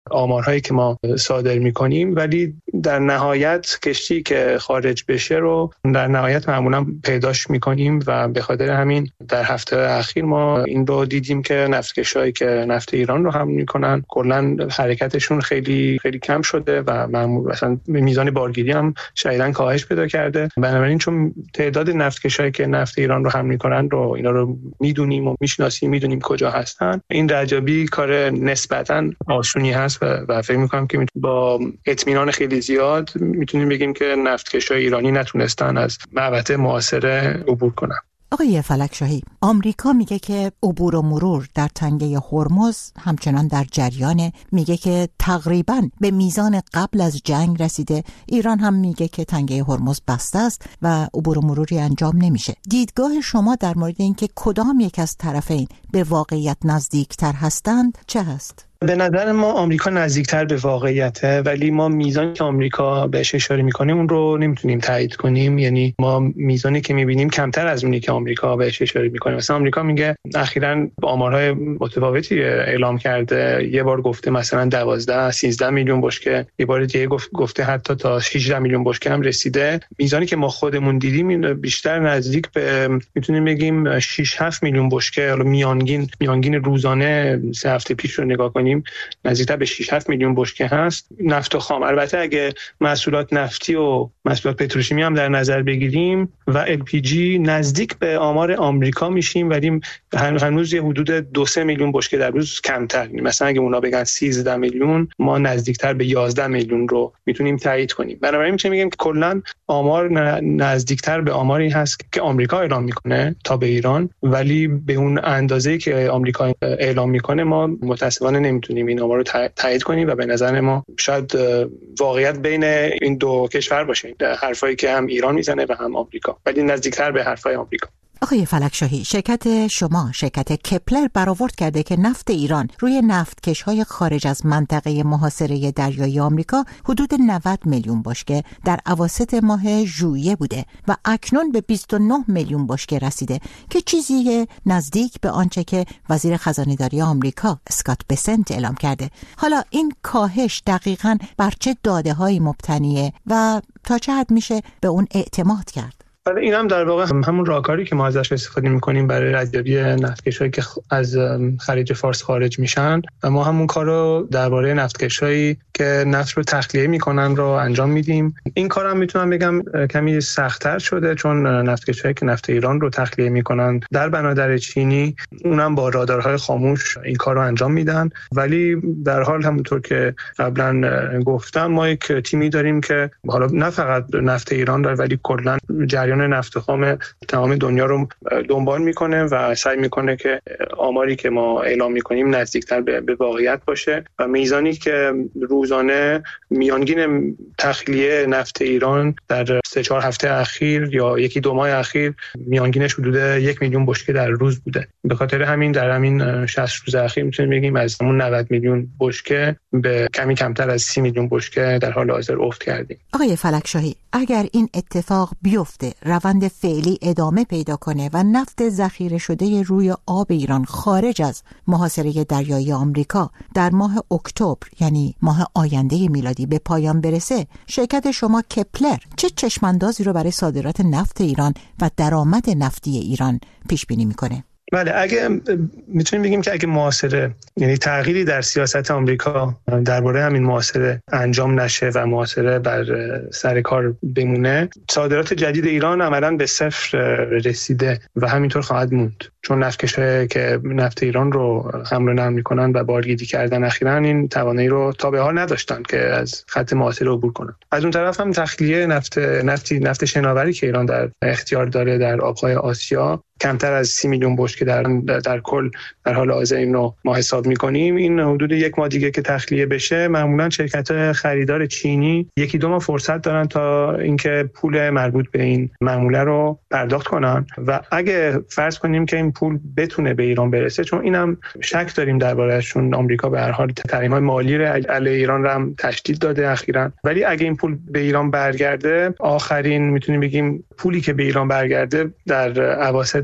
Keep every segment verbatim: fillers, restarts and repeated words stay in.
آمارهایی که ما صادر میکنیم، ولی در نهایت کشتی که خارج بشه رو در نهایت معمولا پیداش میکنیم و به خاطر همین در هفته اخیر ما این رو دیدیم که نفتکشایی که نفت ایران رو حمل میکنن کلا حرکتشون خیلی خیلی کم شده و معمولا مثلا میزان بارگیری هم شدیداً کاهش پیدا کرده. بنابراین چون تعداد نفتکشایی که نفت ایران رو حمل میکنن رو اینا رو میدونیم و میشناسیم، میدونیم کجا هستن، این ارزیابی کار نسبتاً آسونی هست و, و فکر میکنم که با اطمینان خیلی زیاد میتونیم بگیم که نفتکشای ایرانی نتونستن از محوطه معاصره عبور کنن. آقای فلکشاهی، آمریکا میگه که عبور و مرور در تنگه هرمز همچنان در جریانه، میگه که تقریباً به میزان قبل از جنگ رسیده. ایران هم میگه که تنگه هرمز بسته است و عبور و مروری انجام نمیشه. دیدگاه شما در مورد اینکه کدام یک از طرفین به واقعیت نزدیکتر هستند چه هست؟ به نظر ما آمریکا نزدیکتر به واقعیته، ولی ما میزانی که آمریکا بهش اشاره میکنه اون رو نمیتونیم تایید کنیم. یعنی ما میزانی که میبینیم کمتر از اونی که آمریکا بهش اشاره میکنه. مثلا آمریکا میگه اخیراً آمارهای متفاوتی اعلام کرده، یه بار گفته مثلا دوازده سیزده میلیون بشکه، یه بار دیگه گفته حتی تا هجده میلیون بشکه هم رسیده. میزانی که ما خودمون دیدیم بیشتر نزدیک به میتونیم بگیم شش هفت میلیون بشکه. حالا میانگین میانگین روزانه سه هفته پیش رو نگاه کنیم نزدیکتر به شش هفت میلیون بشکه هست نفت خام. البته اگه محصولات نفتی و محصولات پتروشیمی هم در نظر بگیریم و ال پی جی نزدیک به آمار آمریکا میشیم، ولی هنوز یه حدود دو سه میلیون بشکه در روز کمتر. مثلا اگه اونا بگن سیزده میلیون، ما نزدیکتر به یازده میلیون رو میتونیم تایید کنیم. بنابراین میشه میگیم که کلا آمار نزدیکتر به آماری هست که آمریکا اعلام میکنه تا به ایران، ولی به اون اندازه‌ای که آمریکا اعلام میکنه ما متأسفانه نمیتونیم این آمار رو تایید کنیم و به نظر ما شاید واقعیت بین این دو کشور باشه، حرفایی که هم ایران میزنه و هم آمریکا، ولی نزدیکتر به حرفای آمریکا. آقای فلکشاهی، شرکت شما شرکت کپلر برآورد کرده که نفت ایران روی نفتکش‌های خارج از منطقه محاصره دریایی آمریکا حدود نود میلیون بشکه در اواسط ماه ژوئیه بوده و اکنون به بیست و نه میلیون بشکه رسیده که چیزی نزدیک به آنچه که وزیر خزانه‌داری آمریکا اسکات بسنت اعلام کرده. حالا این کاهش دقیقاً بر چه داده‌هایی مبتنیه و تا چه حد میشه به اون اعتماد کرد؟ بله، این هم در واقع همون راهکاری که ما ازش استفاده می‌کنیم برای ارزیابی نفتکش‌هایی که از خلیج فارس خارج میشن و ما همون کار رو درباره نفتکش‌هایی که نفت رو تخلیه میکنن رو انجام میدیم. این کارم میتونم بگم کمی سخت‌تر شده، چون نفتکش‌هایی که نفت ایران رو تخلیه میکنن در بنادر چینی اونم با رادارهای خاموش این کار رو انجام میدن، ولی در حال همونطور که قبلا گفتم ما یک تیمی داریم که حالا نه فقط نفت ایران داره ولی کلا جریان نفت خام تمام دنیا رو دنبال میکنه و سعی میکنه که آماری که ما اعلام میکنیم نزدیکتر به واقعیت باشه و میزانی که روزانه میانگین تخلیه نفت ایران در سه چهار هفته اخیر یا یکی دو ماه اخیر میانگینش حدود یک میلیون بشکه در روز بوده. به خاطر همین در همین شصت روز اخیر میتونیم بگیم از همون نود میلیون بشکه به کمی کمتر از سی میلیون بشکه در حال حاضر افت کردیم. آقای فلکشاهی، اگر این اتفاق بیفته، روند فعلی ادامه پیدا کنه و نفت ذخیره شده روی آب ایران خارج از محاصره دریایی آمریکا در ماه اکتبر یعنی ماه آینده میلادی به پایان برسه، شرکت شما کپلر چه چشماندازی رو برای صادرات نفت ایران و درآمد نفتی ایران پیش بینی میکنه؟ بله، اگه میتونیم بگیم که اگه محاصره یعنی تغییری در سیاست آمریکا درباره همین محاصره انجام نشه و محاصره بر سر کار بمونه، صادرات جدید ایران عملاً به صفر رسیده و همینطور خواهد موند، چون نفتکش‌هایی که نفت ایران رو حمل و نقل می‌کنن و بارگیری کردن اخیراً این توانایی رو تا به حال نداشتن که از خط محاصره عبور کنن. از اون طرف هم تخلیه نفت نفتی نفت شناوری که ایران در اختیار داره در آب‌های آسیا کمتر از سی میلیون بشکه در در کل در حال حاضر این رو ما حساب می‌کنیم. این حدود یک ماه دیگه که تخلیه بشه، معمولاً شرکت‌های خریدار چینی یکی دو ماه فرصت دارن تا اینکه پول مربوط به این معامله رو پرداخت کنن و اگه فرض کنیم که این پول بتونه به ایران برسه، چون اینم شک داریم درباره‌اش، چون آمریکا به هر حال تحریم‌های مالی رو علیه ایران رو هم تشدید داده اخیراً، ولی اگه این پول به ایران برگرده، آخرین میتونیم بگیم پولی که به ایران برگرده در اواسط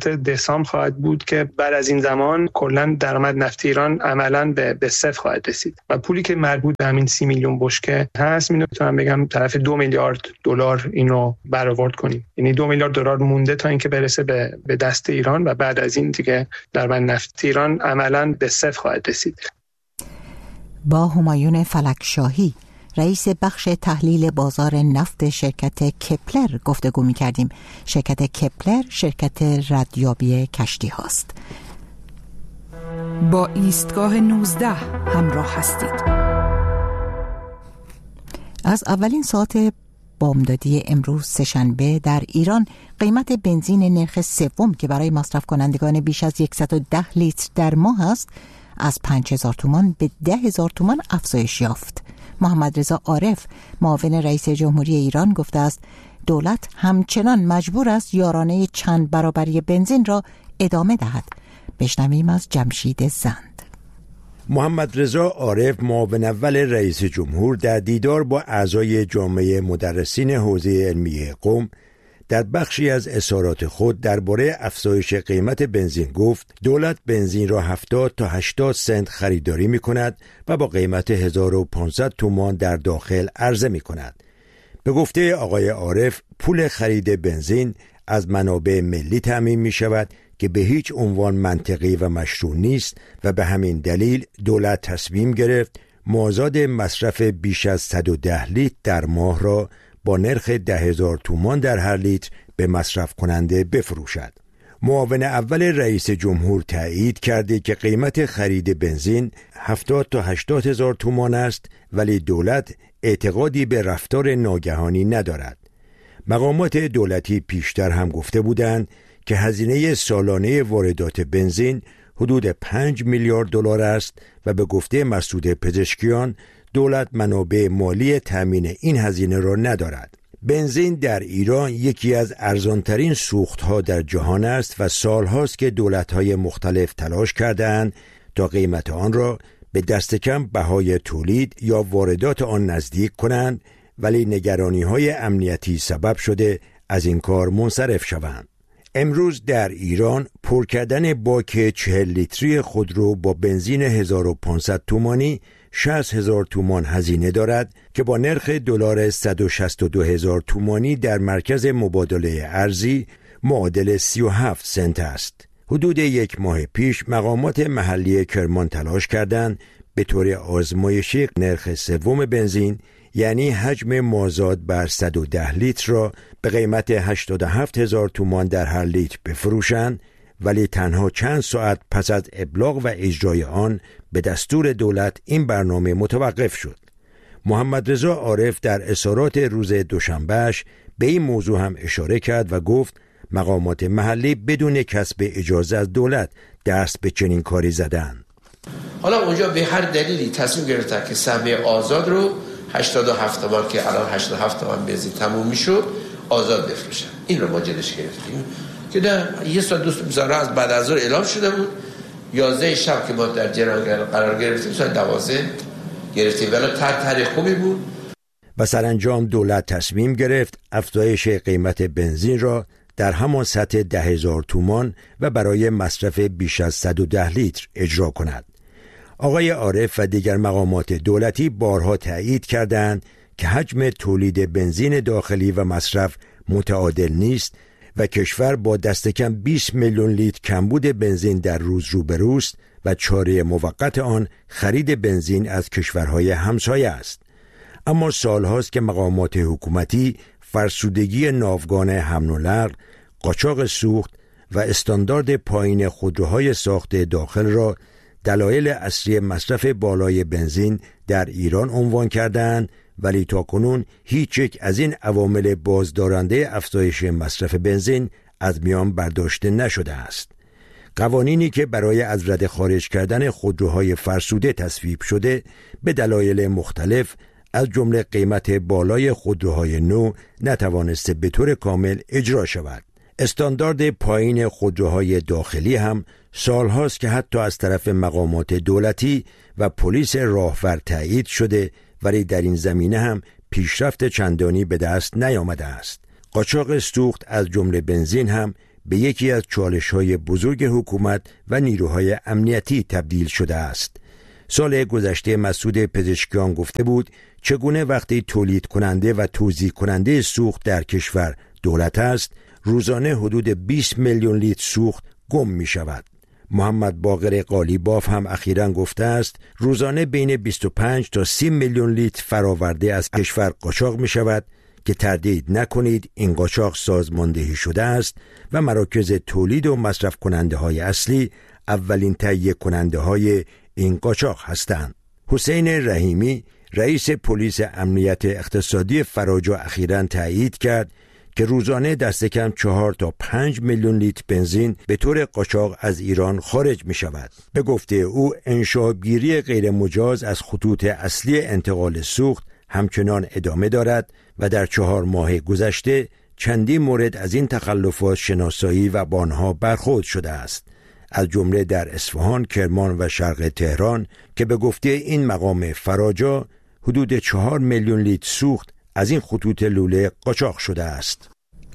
اواسط دسامبر خواهد بود که بعد از این زمان کلا درآمد نفت ایران عملاً به به صفر خواهد رسید و پولی که مربوط به همین سی میلیون بشکه هست میتونم بگم طرف دو میلیارد دلار اینو برآورد کنیم. یعنی دو میلیارد دلار مونده تا اینکه برسه به به دست ایران و بعد از این دیگه درآمد نفت ایران عملاً به صفر خواهد رسید. با همایون فلکشاهی رئیس بخش تحلیل بازار نفت شرکت کپلر گفتگو می کردیم. شرکت کپلر شرکت ردیابی کشتی هاست. با ایستگاه نوزده همراه هستید. از اولین ساعت بامدادی امروز سه‌شنبه در ایران قیمت بنزین نرخ سوم که برای مصرف کنندگان بیش از صد و ده لیتر در ماه است از پنج هزار تومان به ده هزار تومان افزایش یافت. محمد رضا عارف معاون رئیس جمهوری ایران گفته است دولت همچنان مجبور است یارانه چند برابری بنزین را ادامه دهد. بشنویم از جمشید زند. محمد رضا عارف معاون اول رئیس جمهور در دیدار با اعضای جامعه مدرسین حوزه علمی قم در بخشی از اظهارات خود درباره افزایش قیمت بنزین گفت دولت بنزین را هفتاد تا هشتاد سنت خریداری می کند و با قیمت هزار و پانصد تومان در داخل عرضه می کند. به گفته آقای عارف پول خرید بنزین از منابع ملی تامین می شود که به هیچ عنوان منطقی و مشروع نیست و به همین دلیل دولت تصمیم گرفت مازاد مصرف بیش از صد و ده لیتر در ماه را با نرخ ده هزار تومان در هر لیتر به مصرف کننده بفروشد. معاون اول رئیس جمهور تایید کرده که قیمت خرید بنزین هفتاد تا هشتاد هزار تومان است ولی دولت اعتقادی به رفتار ناگهانی ندارد. مقامات دولتی پیشتر هم گفته بودند که هزینه سالانه واردات بنزین حدود پنج میلیارد دلار است و به گفته مسعود پزشکیان دولت منابع مالی تامین این هزینه را ندارد. بنزین در ایران یکی از ارزانترین سوختها در جهان است و سالهاست که دولت‌های مختلف تلاش کرده‌اند تا قیمت آن را به دست کم بهای تولید یا واردات آن نزدیک کنند ولی نگرانی‌های امنیتی سبب شده از این کار منصرف شوند. امروز در ایران پر کردن باک چهل لیتری خودرو با بنزین هزار و پانصد تومانی شصت هزار تومان هزینه دارد که با نرخ دلار صد و شصت و دو هزار تومانی در مرکز مبادله ارزی معادل سی و هفت سنت است. حدود یک ماه پیش مقامات محلی کرمان تلاش کردند به طور آزمایشی نرخ سوم بنزین یعنی حجم مازاد بر صد و ده لیتر را به قیمت هشتاد و هفت هزار تومان در هر لیتر بفروشند ولی تنها چند ساعت پس از ابلاغ و اجرای آن به دستور دولت این برنامه متوقف شد. محمد رضا عارف در اظهارات روز دوشنبهش به این موضوع هم اشاره کرد و گفت مقامات محلی بدون کسب اجازه از دولت دست به چنین کاری زدند. حالا اونجا به هر دلیلی تصمیم گرفتن که سهم آزاد رو هشتاد و هفت تومان که الان هشتاد و هفت تومان بنزین تموم میشد آزاد بفروشن. این رو ما جلوش گرفتیم که نه یه ساعت دوست بزاره از بعد از ظهر اعلام شده بود یازده شب که ما در جریان قرار گرفتیم ساعت دوازده گرفتیم ولی تر تاریخ خوبی بود و سرانجام دولت تصمیم گرفت افزایش قیمت بنزین را در همان سطح ده هزار تومان و برای مصرف بیش از صد و ده لیتر اجرا کند. آقای عارف و دیگر مقامات دولتی بارها تایید کردند که حجم تولید بنزین داخلی و مصرف متعادل نیست و کشور با دست کم بیست میلیون لیتر کمبود بنزین در روز روبروست و چاره موقت آن خرید بنزین از کشورهای همسایه است. اما سالهاست که مقامات حکومتی فرسودگی ناوگان حمل و نقل، قاچاق سوخت و استاندارد پایین خودروهای ساخته داخل را دلایل اصلی مصرف بالای بنزین در ایران عنوان کردند ولی تاکنون هیچ یک از این عوامل بازدارنده افزایش مصرف بنزین از میان برداشته نشده است. قوانینی که برای از رده خارج کردن خودروهای فرسوده تصویب شده به دلایل مختلف از جمله قیمت بالای خودروهای نو نتوانسته به طور کامل اجرا شود. استاندارد پایین خودروهای داخلی هم سالهاست که حتی از طرف مقامات دولتی و پلیس راهور تایید شده ولی در این زمینه هم پیشرفت چندانی به دست نیامده است. قاچاق سوخت از جمله بنزین هم به یکی از چالش‌های بزرگ حکومت و نیروهای امنیتی تبدیل شده است. سال گذشته مسعود پزشکیان گفته بود چگونه وقتی تولید کننده و توزیع کننده سوخت در کشور دولت است، روزانه حدود بیست میلیون لیتر سوخت گم می شود. محمد باقر قالیباف هم اخیراً گفته است روزانه بین بیست و پنج تا سی میلیون لیتر فراورده از کشور قاچاق می شود که تردید نکنید این قاچاق سازماندهی شده است و مراکز تولید و مصرف کننده های اصلی اولین تهیه کننده های این قاچاق هستند. حسین رحیمی رئیس پلیس امنیت اقتصادی فراجا اخیراً تایید کرد که روزانه دست کم چهار تا پنج میلیون لیتر بنزین به طور قاچاق از ایران خارج می شود. به گفته او انشابگیری غیر مجاز از خطوط اصلی انتقال سوخت همچنان ادامه دارد و در چهار ماه گذشته چندین مورد از این تخلفات شناسایی و با آنها برخورد شده است، از جمله در اصفهان، کرمان و شرق تهران که به گفته این مقام فراجا حدود چهار میلیون لیتر سوخت از این خطوط لوله قاچاق شده است.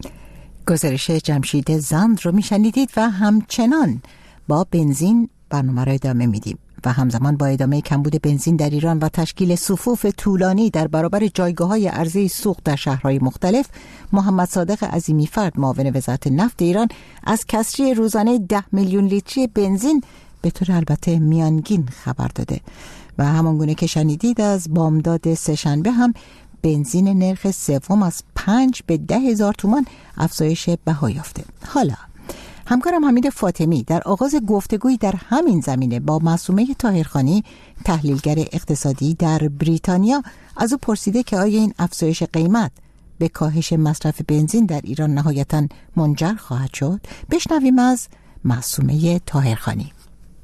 گزارش جمشید زند رو میشنیدید و همچنان با بنزین برنامه را ادامه میدیم و همزمان با ادامه کمبود بنزین در ایران و تشکیل صفوف طولانی در برابر جایگاه‌های عرضه سوخت در شهرهای مختلف، محمد صادق عظیمی فرد معاون وزارت نفت ایران از کسری روزانه ده میلیون لیتری بنزین به طور البته میانگین خبر داده و همانگونه که شنیدید از بامداد سه‌شنبه هم بنزین نرخ سوم از پنج به ده هزار تومان افزایش بها یافته. حالا همکارم حمید فاطمی در آغاز گفتگویی در همین زمینه با معصومه طاهرخانی تحلیلگر اقتصادی در بریتانیا از او پرسیده که آیا این افزایش قیمت به کاهش مصرف بنزین در ایران نهایتاً منجر خواهد شد؟ بشنویم از معصومه طاهرخانی.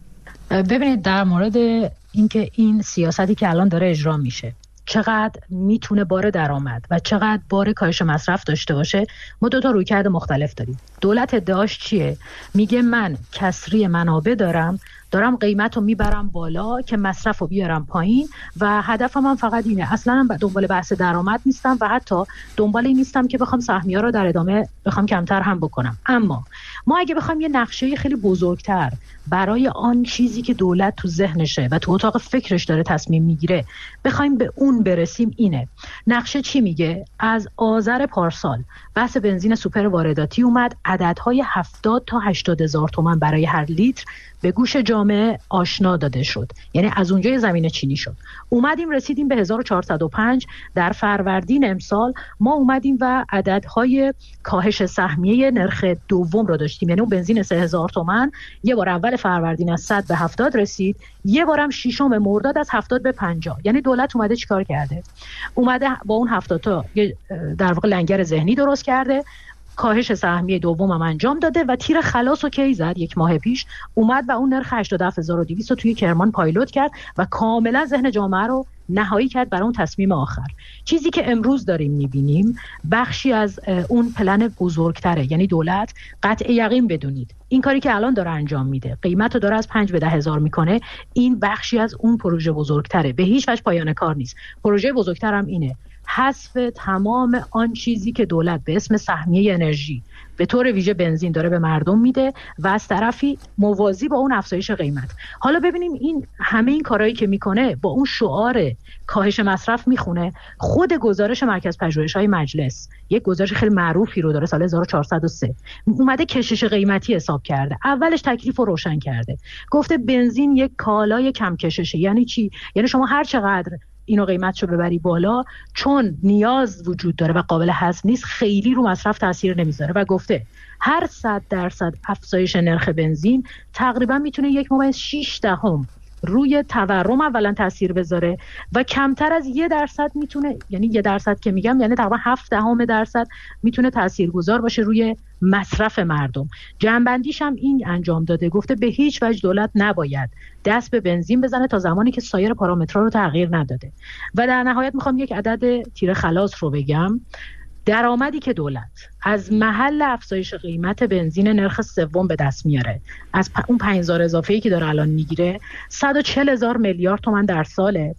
ببینید در مورد اینکه این سیاستی که الان داره اجرا میشه چقدر میتونه بار درآمد و چقدر بار کاهش مصرف داشته باشه، ما دو تا رویکرد مختلف داریم. دولت ادعاش چیه؟ میگه من کسری منابع دارم، دارم قیمت رو میبرم بالا که مصرف رو بیارم پایین و هدفم هم فقط اینه. اصلا دنبال بحث درآمد نیستم و حتی دنبال این نیستم که بخوام سهمیه رو در ادامه بخوام کمتر هم بکنم. اما ما اگه بخوام یه نقشه خیلی بزرگتر برای آن چیزی که دولت تو ذهنشه و تو اتاق فکرش داره تصمیم میگیره بخوایم به اون برسیم، اینه. نقشه چی میگه؟ از آذر پارسال بحث بنزین سوپر وارداتی اومد، عددهای هفتاد تا هشتاد هزار تومان برای هر لیتر به گوش جامعه آشنا داده شد. یعنی از اونجای زمینه چینی شد. اومدیم رسیدیم به هزار و چهارصد و پنج. در فروردین امسال ما اومدیم و عددهای کاهش سهمیه نرخ دوم رو داشتیم. یعنی اون بنزین سه هزار تومان یه بار اول فروردین از صد به هفتاد رسید، یه بارم ششم مرداد از هفتاد به پنجاه. یعنی دولت اومده چیکار کرده؟ اومده با اون هفتاد تا در واقع لنگر ذهنی درست کرده، کاهش سهمیه دوم هم انجام داده و تیر خلاص رو کی زد؟ یک ماه پیش اومد و اون نرخ هشتاد و هفت هزار و دویست رو توی کرمان پایلوت کرد و کاملا ذهن جامعه رو نهایی کرد برای اون تصمیم آخر. چیزی که امروز داریم میبینیم بخشی از اون پلن بزرگتره. یعنی دولت قطع یقین بدونید این کاری که الان داره انجام میده، قیمت رو داره از پنج به ده هزار میکنه، این بخشی از اون پروژه بزرگتره. به هیچ وجه پایان کار نیست. پروژه بزرگتر هم اینه، حذف تمام آن چیزی که دولت به اسم سهمیه انرژی به طور ویژه بنزین داره به مردم میده و از طرفی موازی با اون افزایش قیمت. حالا ببینیم این همه این کارهایی که میکنه با اون شعار کاهش مصرف میخونه. خود گزارش مرکز پژوهش‌های مجلس یک گزارش خیلی معروفی رو داره، سال هزار و چهارصد و سه اومده کشش قیمتی حساب کرده. اولش تکلیف رو روشن کرده، گفته بنزین یک کالای کم کششه. یعنی چی؟ یعنی شما هر چقدر اینو قیمتشو ببری بالا، چون نیاز وجود داره و قابل حذف نیست، خیلی رو مصرف تاثیر نمیذاره و گفته هر صد درصد افزایش نرخ بنزین تقریبا میتونه یک ممیز شش دهم روی تورم اولا تاثیر بذاره و کمتر از یه درصد میتونه، یعنی یه درصد که میگم یعنی تقریبا هفت دهم درصد میتونه تاثیرگذار باشه روی مصرف مردم. جنبندیش هم این انجام داده، گفته به هیچ وجه دولت نباید دست به بنزین بزنه تا زمانی که سایر پارامترها رو تغییر نداده. و در نهایت میخوام یک عدد تیر خلاص رو بگم. درآمدی که دولت از محل افزایش قیمت بنزین نرخ سوم به دست میاره، از اون پنج هزار اضافه‌ای که داره الان میگیره، صد و چهل هزار میلیارد تومان در ساله.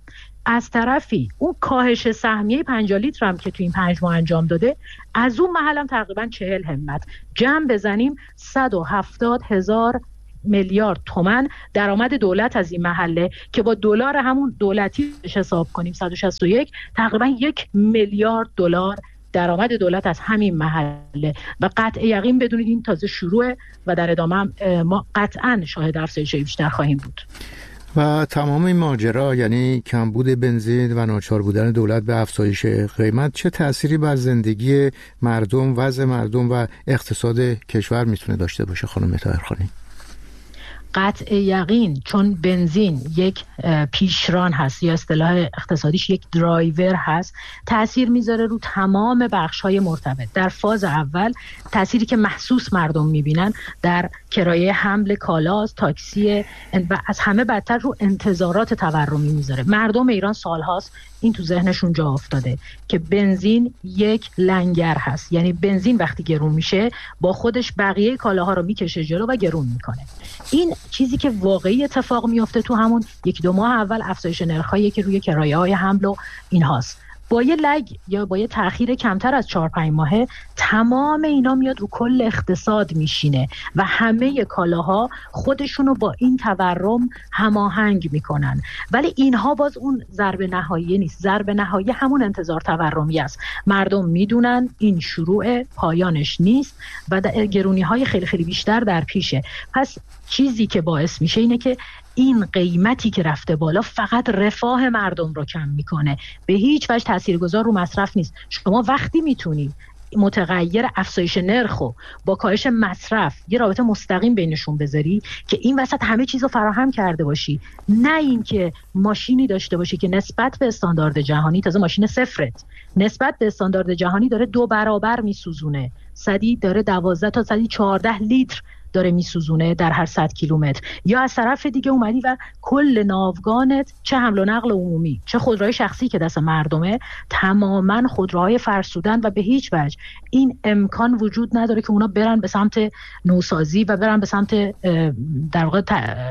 از طرفی اون کاهش سهمیه پنجاه لیتر هم که تو این پنج ماه انجام داده، از اون محل هم تقریبا چهل همت جمع بزنیم صد و هفتاد هزار میلیارد تومان درآمد دولت از این محله که با دلار همون دولتی حساب کنیم صد و شصت و یک، تقریبا یک میلیارد دلار درآمد دولت از همین محله. و قطع یقین بدونید این تازه شروعه و در ادامه هم ما قطعا شاهد افزایش بیشتر خواهیم بود. و تمام این ماجرا، یعنی کمبود بنزین و ناچار بودن دولت به افزایش قیمت، چه تأثیری بر زندگی مردم، وضع مردم و اقتصاد کشور میتونه داشته باشه خانم طاهرخانی؟ قطع یقین، چون بنزین یک پیشران هست یا اصطلاح اقتصادیش یک درایور هست، تأثیر میذاره رو تمام بخش‌های مرتبط. در فاز اول تأثیری که محسوس مردم میبینن در کرایه حمل کالاست، تاکسی و از همه بدتر رو انتظارات تورمی میذاره. مردم ایران سالهاست این تو ذهنشون جا افتاده که بنزین یک لنگر هست، یعنی بنزین وقتی گرون میشه با خودش بقیه کالاها رو میکشه جلو و گرون میکنه. این چیزی که واقعی اتفاق میفته تو همون یک دو ماه اول افزایش نرخایی که روی کرایه‌های حمل و اینهاست. با یه لگ یا با یه تأخیر کمتر از چهار پنج ماهه تمام اینا میاد رو کل اقتصاد میشینه و همه کالاها خودشونو با این تورم هماهنگ میکنن. ولی اینها باز اون ضربه نهایی نیست. ضربه نهایی همون انتظار تورمی است. مردم میدونن این شروع پایانش نیست و گرونی های خیلی خیلی بیشتر در پیشه. پس چیزی که باعث میشه اینه که این قیمتی که رفته بالا فقط رفاه مردم رو کم میکنه، به هیچ وجه تاثیرگذار رو مصرف نیست. شما وقتی میتونی متغیر افزایش نرخو با کاهش مصرف یه رابطه مستقیم بینشون بذاری که این وسط همه چیزو فراهم کرده باشی، نه اینکه ماشینی داشته باشی که نسبت به استاندارد جهانی، تازه ماشین صفرت نسبت به استاندارد جهانی داره دو برابر میسوزونه، صدی داره دوازده تا صدی چهارده لیتر داره میسوزونه در هر صد کیلومتر، یا از طرف دیگه اومدی و کل ناوگانت چه حمل و نقل عمومی چه خودروهای شخصی که دست مردمه تماما خودروهای فرسودن و به هیچ وجه این امکان وجود نداره که اونا برن به سمت نوسازی و برن به سمت در واقع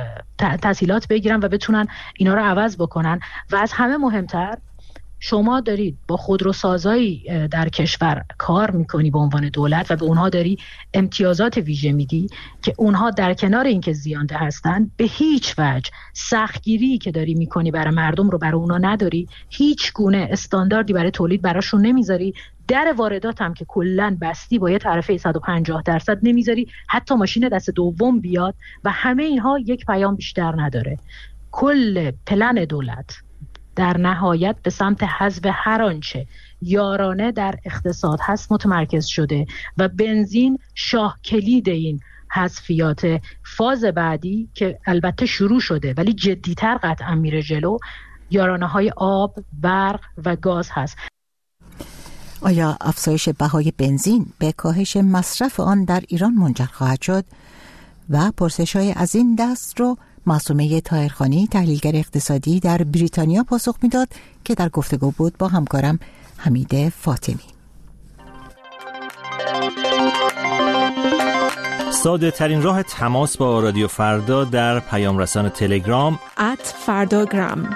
تسهیلات بگیرن و بتونن اینا رو عوض بکنن. و از همه مهمتر شما دارید با خودروسازایی در کشور کار میکنی به عنوان دولت و به اونها داری امتیازات ویژه میدی که اونها در کنار اینکه زیانده هستن به هیچ وجه سختگیری که داری میکنی برای مردم رو برای اونها نداری، هیچ گونه استانداردی برای تولید براشون نمیذاری، در واردات هم که کلن بستی با یه تعرفه صد و پنجاه درصد نمیذاری حتی ماشین دست دوم بیاد و همه اینها یک پیام بیشتر نداره. کل پلن دولت در نهایت به سمت حذف هر آنچه یارانه در اقتصاد هست متمرکز شده و بنزین شاه کلید این حذفیات. فاز بعدی که البته شروع شده ولی جدیتر قطعا میره جلو، یارانه های آب، برق و گاز هست. آیا افزایش بهای بنزین به کاهش مصرف آن در ایران منجر خواهد شد؟ و پرسش‌های از این دست رو معصومه طاهرخانی، تحلیلگر اقتصادی در بریتانیا پاسخ میداد که در گفتگو بود با همکارم حمید فاطمی. ساده ترین راه تماس با رادیو فردا در پیام رسان تلگرام ات فرداگرام.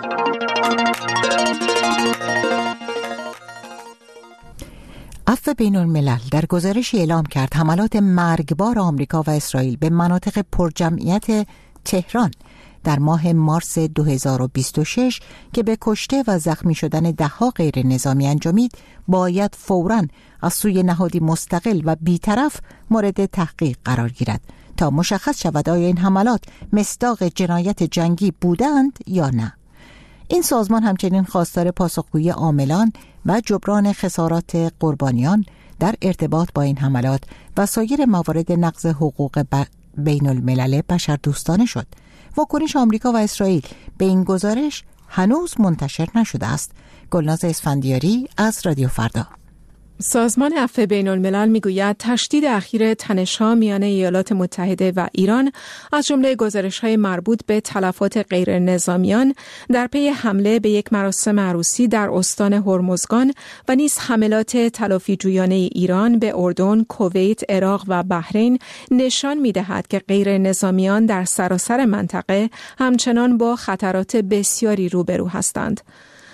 عفو بین الملل در گزارشی اعلام کرد حملات مرگبار آمریکا و اسرائیل به مناطق پرجمعیت تهران در ماه مارس دو هزار و بیست و شش که به کشته و زخمی شدن ده‌ها غیر نظامی انجامید باید فوراً از سوی نهادی مستقل و بی‌طرف مورد تحقیق قرار گیرد تا مشخص شود آیا این حملات مصداق جنایت جنگی بودند یا نه. این سازمان همچنین خواستار پاسخگویی عاملان و جبران خسارات قربانیان در ارتباط با این حملات و سایر موارد نقض حقوق ب... بین الملل بشردوستانه شد. واکنش آمریکا و اسرائیل به این گزارش هنوز منتشر نشده است. گلناز اسفندیاری از رادیو فردا. سازمان عفو بین الملل میگوید تشدید اخیر تنش‌ها میان ایالات متحده و ایران از جمله گزارش‌های مربوط به تلفات غیر نظامیان در پی حمله به یک مراسم عروسی در استان هرمزگان و نیز حملات تلافی جویانه ایران به اردن، کویت، عراق و بحرین نشان می‌دهد که غیر نظامیان در سراسر منطقه همچنان با خطرات بسیاری روبرو هستند.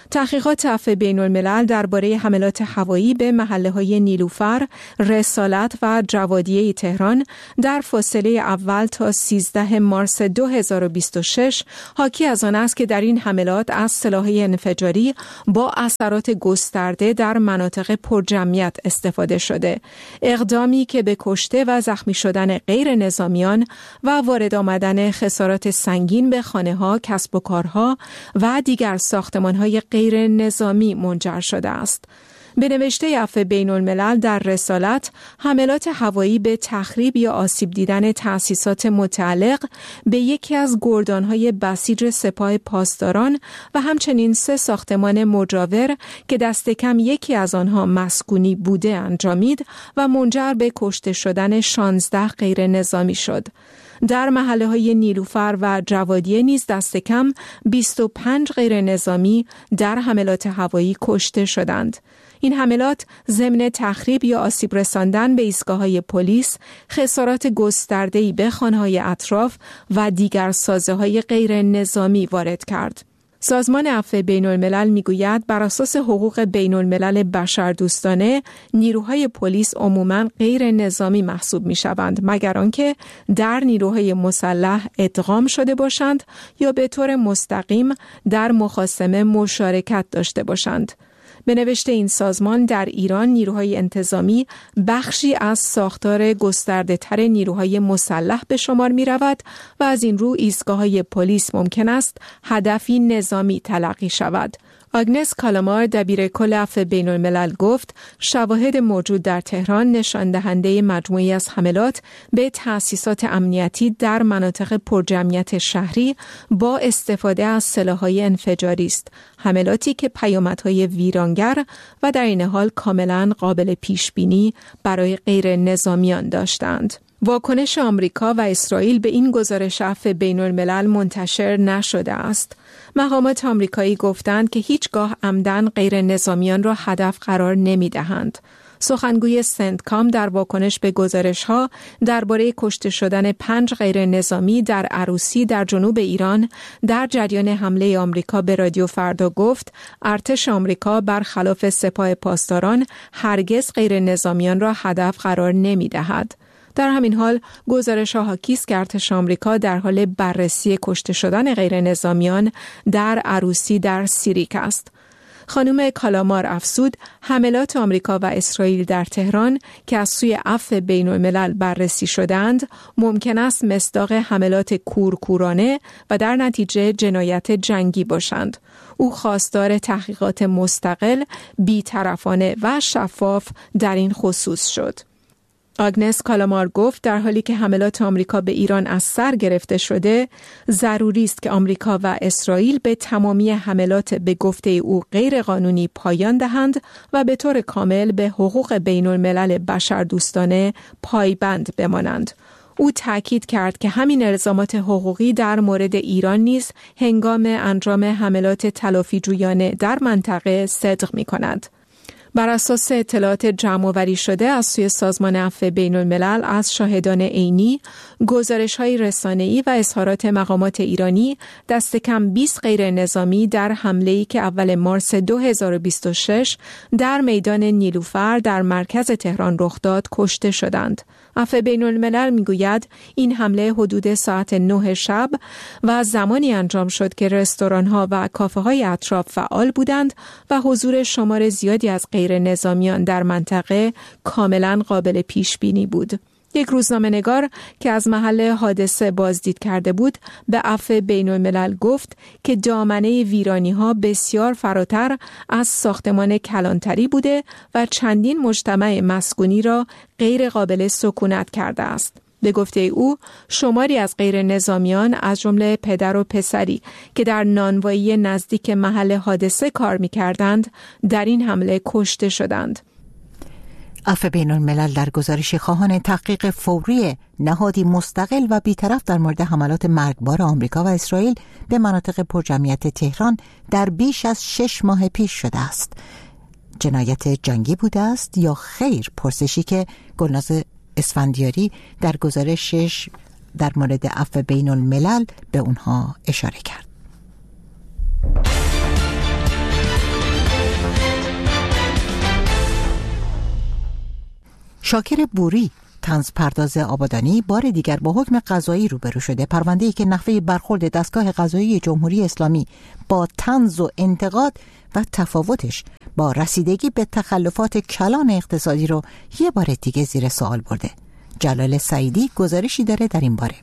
تحقیقات عفو بین الملل درباره حملات هوایی به محله‌های نیلوفر، رسالت و جوادیه تهران در فاصله اول تا سیزده مارس دو هزار و بیست و شش حاکی از آن است که در این حملات از سلاح‌های انفجاری با اثرات گسترده در مناطق پرجمعیت استفاده شده. اقدامی که به کشته و زخمی شدن غیر نظامیان و وارد آمدن خسارات سنگین به خانه‌ها، کسب و کارها و دیگر ساختمان‌های غیر نظامی منجر شده است. به نوشته عفو بین الملل در رسالت، حملات هوایی به تخریب یا آسیب دیدن تأسیسات متعلق به یکی از گردانهای بسیج سپاه پاسداران و همچنین سه ساختمان مجاور که دست کم یکی از آنها مسکونی بوده انجامید و منجر به کشته شدن شانزده غیر نظامی شد. در محله‌های نیلوفر و جوادیه نیز دست کم بیست و پنج غیر نظامی در حملات هوایی کشته شدند. این حملات ضمن تخریب یا آسیب رساندن به ایستگاه‌های پلیس، خسارات گسترده‌ای به خانه‌های اطراف و دیگر سازه‌های غیر نظامی وارد کرد. سازمان عفو بین الملل میگوید بر اساس حقوق بین الملل بشردوستانه نیروهای پلیس عموماً غیر نظامی محسوب می شوند مگر آنکه در نیروهای مسلح ادغام شده باشند یا به طور مستقیم در مخاصمه مشارکت داشته باشند. به نوشته این سازمان در ایران نیروهای انتظامی بخشی از ساختار گسترده تر نیروهای مسلح به شمار می رود و از این رو ایستگاه‌های پلیس ممکن است هدفی نظامی تلقی شود. آگنس کالامار دبیر کل عفو بین الملل گفت شواهد موجود در تهران نشان دهنده مجموعی از حملات به تأسیسات امنیتی در مناطق پرجمعیت شهری با استفاده از سلاح‌های انفجاری است. حملاتی که پیامدهای ویرانگر و در این حال کاملا قابل پیش بینی برای غیر نظامیان داشتند. واکنش آمریکا و اسرائیل به این گزارش عفو بین الملل منتشر نشده است. مقامات آمریکایی گفتند که هیچگاه عمدن غیر نظامیان را هدف قرار نمی دهند. سخنگوی سنتکام در واکنش به گزارش‌ها درباره کشته شدن پنج غیر نظامی در عروسی در جنوب ایران در جریان حمله آمریکا به رادیو فردا گفت ارتش آمریکا برخلاف سپاه پاسداران هرگز غیر نظامیان را هدف قرار نمی دهد. در همین حال گزارش‌ها حاکی است که ارتش آمریکا در حال بررسی کشته شدن غیر نظامیان در عروسی در سیریک است. خانم کالامار افزود حملات آمریکا و اسرائیل در تهران که از سوی عفو بین الملل بررسی شدند ممکن است مصداق حملات کورکورانه و در نتیجه جنایت جنگی باشند. او خواستار تحقیقات مستقل، بی‌طرفانه و شفاف در این خصوص شد. آگنس کالامار گفت در حالی که حملات آمریکا به ایران از سر گرفته شده، ضروری است که آمریکا و اسرائیل به تمامی حملات به گفته او غیر قانونی پایان دهند و به طور کامل به حقوق بین الملل بشردوستانه پایبند بمانند. او تاکید کرد که همین الزامات حقوقی در مورد ایران نیز هنگام انجام حملات تلافی‌جویانه در منطقه صدق می‌کند. بر اساس اطلاعات جمع‌آوری شده از سوی سازمان عفو بین الملل از شاهدان عینی، گزارش‌های رسانه‌ای و اظهارات مقامات ایرانی دست کم بیست غیر نظامی در حمله‌ای که اول مارس دو هزار و بیست و شش در میدان نیلوفر در مرکز تهران رخ داد کشته شدند. عفو بین الملل میگوید این حمله حدود ساعت نه شب و زمانی انجام شد که رستوران‌ها و کافه‌های اطراف فعال بودند و حضور شمار زیادی از غیر نظامیان در منطقه کاملا قابل پیش بینی بود. یک روزنامه‌نگار که از محل حادثه بازدید کرده بود به عفو بین الملل گفت که دامنه ویرانی‌ها بسیار فراتر از ساختمان کلانتری بوده و چندین مجتمع مسکونی را غیر قابل سکونت کرده است. به گفته او شماری از غیر نظامیان از جمله پدر و پسری که در نانوایی نزدیک محل حادثه کار می‌کردند در این حمله کشته شدند. عفو بین الملل در گزارش خواهان تحقیق فوری نهادی مستقل و بیطرف در مورد حملات مرگبار آمریکا و اسرائیل به مناطق پرجمعیت تهران در بیش از شش ماه پیش شده است. جنایت جنگی بوده است یا خیر؟ پرسشی که گلناز اسفندیاری در گزارشش در مورد عفو بین الملل به اونها اشاره کرد. شاکر بوری، طنز پرداز آبادانی، بار دیگر با حکم قضایی روبرو شده. پرونده‌ای که نحوه برخورد دستگاه قضایی جمهوری اسلامی با طنز و انتقاد و تفاوتش با رسیدگی به تخلفات کلان اقتصادی رو یه بار دیگه زیر سوال برده. جلال سعیدی گزارشی داره در این باره.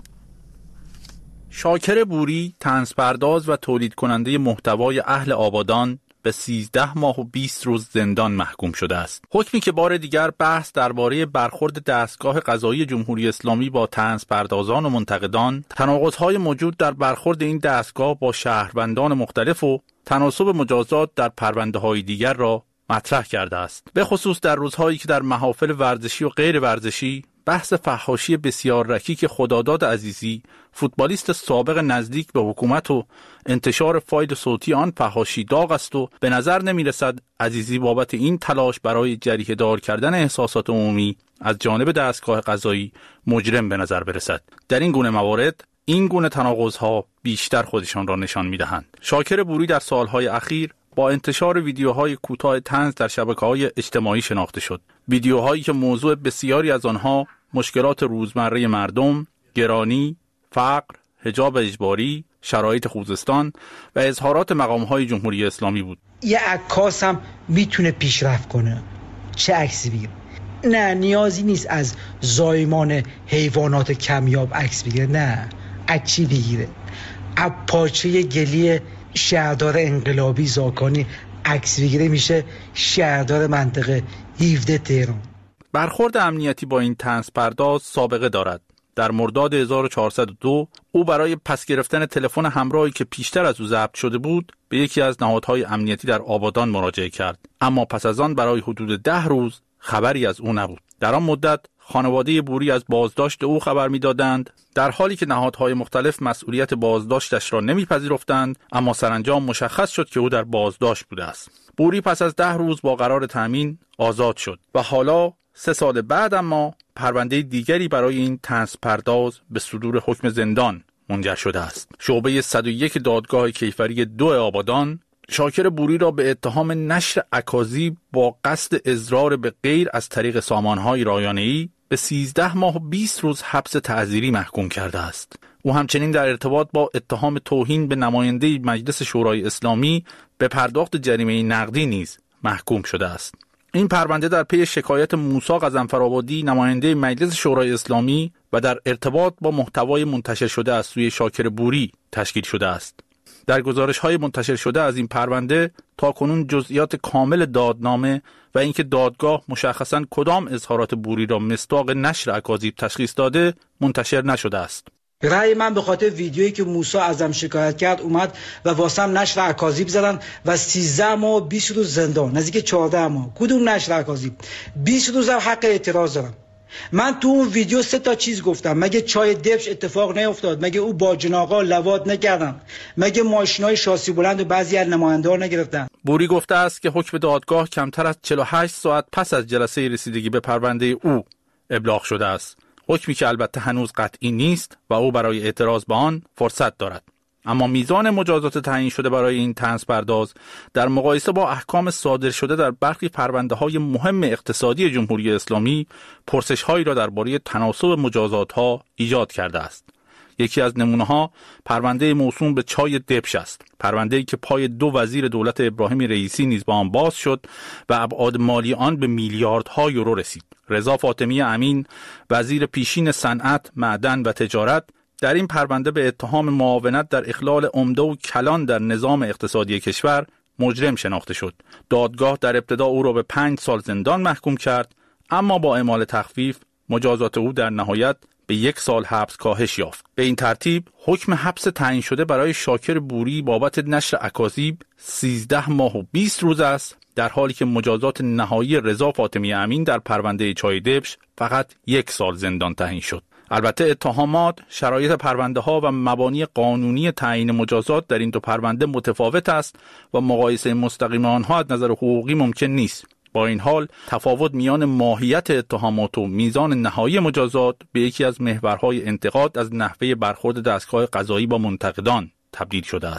شاکر بوری، طنز پرداز و تولید کننده محتوای اهل آبادان، به سیزده ماه و بیست روز زندان محکوم شده است. حکمی که بار دیگر بحث درباره برخورد دستگاه قضایی جمهوری اسلامی با طنز پردازان و منتقدان، تناقض‌های موجود در برخورد این دستگاه با شهروندان مختلف و تناسب مجازات در پرونده‌های دیگر را مطرح کرده است. به خصوص در روزهایی که در محافل ورزشی و غیر ورزشی بحث فحاشی بسیار رکیک خداداد عزیزی، فوتبالیست سابق نزدیک به حکومت و انتشار فایل صوتی آن فحاشی داغ است و به نظر نمی رسد عزیزی بابت این تلاش برای جریحه دار کردن احساسات عمومی از جانب دستگاه قضایی مجرم به نظر برسد. در این گونه موارد این گونه تناقض‌ها بیشتر خودشان را نشان می‌دهند. شاکر بوری در سالهای اخیر با انتشار ویدیوهای کوتاه طنز در شبکه‌های اجتماعی شناخته شد. ویدیوهایی که موضوع بسیاری از آنها مشکلات روزمره مردم، گرانی، فقر، حجاب اجباری، شرایط خوزستان و اظهارات مقام‌های جمهوری اسلامی بود. یه عکاس هم میتونه پیشرفت کنه. چه عکسی بگیره؟ نه، نیازی نیست از زایمان حیوانات کمیاب عکس بگیره. نه، عکسی بگیره. از پارچه گلی شهردار انقلابی زاکانی عکس بگیره، میشه شهردار منطقه هفده تهران. برخورد امنیتی با این طنز پرداز سابقه دارد. در مرداد هزار و چهارصد و دو او برای پس گرفتن تلفن همراهی که پیشتر از او ضبط شده بود به یکی از نهادهای امنیتی در آبادان مراجعه کرد، اما پس از آن برای حدود ده روز خبری از او نبود. در آن مدت خانواده بوری از بازداشت او خبر می‌دادند، در حالی که نهادهای مختلف مسئولیت بازداشتش را نمی‌پذیرفتند، اما سرانجام مشخص شد که او در بازداشت بوده است. بوری پس از ده روز با قرار تامین آزاد شد و حالا سه سال بعد اما پرونده دیگری برای این طنز پرداز به صدور حکم زندان منجر شده است. شعبه صد و یک دادگاه کیفری دو آبادان شاکر بوری را به اتهام نشر اکاذیب با قصد اضرار به غیر از طریق سامانهای رایانه‌ای به سیزده ماه و بیست روز حبس تعزیری محکوم کرده است. او همچنین در ارتباط با اتهام توهین به نماینده مجلس شورای اسلامی به پرداخت جریمه نقدی نیز محکوم شده است. این پرونده در پی شکایت موسی غضنفرآبادی نماینده مجلس شورای اسلامی و در ارتباط با محتوای منتشر شده از سوی شاکر بوری تشکیل شده است. در گزارش‌های منتشر شده از این پرونده تاکنون جزئیات کامل دادنامه و اینکه دادگاه مشخصاً کدام اظهارات بوری را مصداق نشر اکاذیب تشخیص داده منتشر نشده است. رأی من به خاطر ویدیویی که موسی ازم شکایت کرد اومد و واسم نشر اکاذیب زدن و سیزده ماه و بیست روز زندان، نزدیک چهارده ماه. کدوم نشر اکاذیب؟ بیست روز هم حق اعتراض دارم. من تو اون ویدیو سه تا چیز گفتم. مگه چای دبش اتفاق نیفتاد؟ مگه او با جناقا لواط نکردن؟ مگه ماشینای شاسی بلند و بعضی از نماینده‌ها نگرفتن؟ بوری گفته است که حکم دادگاه کمتر از چهل و هشت ساعت پس از جلسه رسیدگی به پرونده او ابلاغ شده است. حکمی که البته هنوز قطعی نیست و او برای اعتراض به آن فرصت دارد. اما میزان مجازات تعیین شده برای این طنز پرداز در مقایسه با احکام صادر شده در برخی پرونده‌های مهم اقتصادی جمهوری اسلامی پرسش‌هایی را درباره تناسب مجازات‌ها ایجاد کرده است. یکی از نمونه‌ها پرونده موسوم به چای دبش است. پرونده‌ای که پای دو وزیر دولت ابراهیم رئیسی نیز با آن باز شد و ابعاد مالی آن به میلیاردها یورو رسید. رضا فاطمی امین، وزیر پیشین صنعت، معدن و تجارت، در این پرونده به اتهام معاونت در اخلال عمده و کلان در نظام اقتصادی کشور مجرم شناخته شد. دادگاه در ابتدا او را به پنج سال زندان محکوم کرد، اما با اعمال تخفیف مجازات او در نهایت به یک سال حبس کاهش یافت. به این ترتیب حکم حبس تعیین شده برای شاکر بوری بابت نشر اکاذیب سیزده ماه و بیست روز است، در حالی که مجازات نهایی رضا فاطمی امین در پرونده چای دبش فقط یک سال زندان تعیین شد. البته اتهامات، شرایط پرونده ها و مبانی قانونی تعیین مجازات در این دو پرونده متفاوت است و مقایسه مستقیم آنها از نظر حقوقی ممکن نیست. با این حال تفاوت میان ماهیت اتهامات و میزان نهایی مجازات به یکی از محورهای انتقاد از نحوه برخورد دستگاه قضایی با منتقدان تبدیل شده است.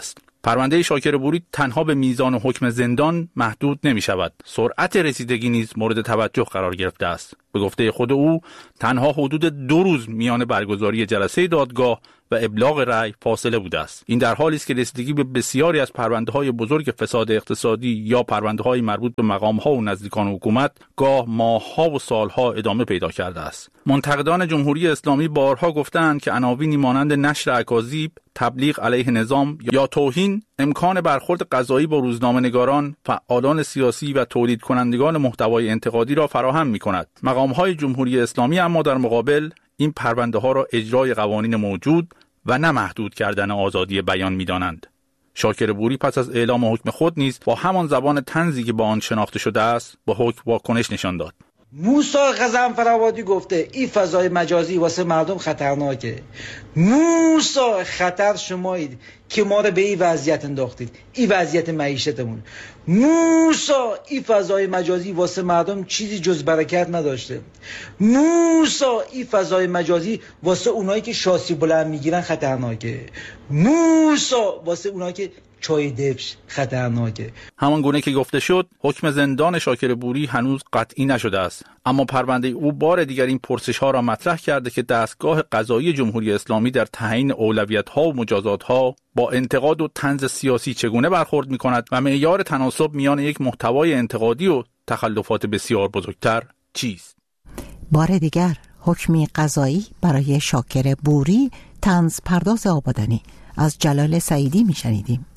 پرونده شاکر بوری تنها به میزان و حکم زندان محدود نمی شود. سرعت رسیدگی نیز مورد توجه قرار گرفته است. به گفته خود او تنها حدود دو روز میان برگزاری جلسه دادگاه و ابلاغ رأی فاصله بوده است. این در حالی است که رسیدگی به بسیاری از پرونده‌های بزرگ فساد اقتصادی یا پرونده‌های مربوط به مقام‌ها و نزدیکان حکومت گاه ماه‌ها و سال‌ها ادامه پیدا کرده است. منتقدان جمهوری اسلامی بارها گفتند که عناوینی مانند نشر اکاذیب، تبلیغ علیه نظام یا توهین امکان برخورد قضایی با روزنامه‌نگاران، فعالان سیاسی و تولید کنندگان محتوای انتقادی را فراهم می‌کند. مقام‌های جمهوری اسلامی اما در مقابل این پرونده ها را اجرای قوانین موجود و نه محدود کردن آزادی بیان می‌دانند. شاکر بوری پس از اعلام حکم خود نیز با همان زبان طنزی که با آن شناخته شده است با حکم واکنش نشان داد. موسی غضنفرآبادی گفته این فضای مجازی واسه مردم خطرناکه. موسی خطر شمایید که ما رو به این وضعیت انداختید، این وضعیت معیشتمون. موسی این فضای مجازی واسه مردم چیزی جز برکت نداشته. موسی این فضای مجازی واسه اونایی که شاسی بلند میگیرن خطرناکه. موسی واسه اونایی که چای دبش خطرناکه. همان گونه که گفته شد حکم زندان شاکر بوری هنوز قطعی نشده است، اما پرونده او بار دیگر این پرسش ها را مطرح کرده که دستگاه قضایی جمهوری اسلامی در تعیین اولویت ها و مجازات ها با انتقاد و طنز سیاسی چگونه برخورد می کند و معیار تناسب میان یک محتوای انتقادی و تخلفات بسیار بزرگتر چیست. بار دیگر حکمی قضایی برای شاکر بوری، طنز پرداز آبادانی. از جلال سعیدی می شنیدیم.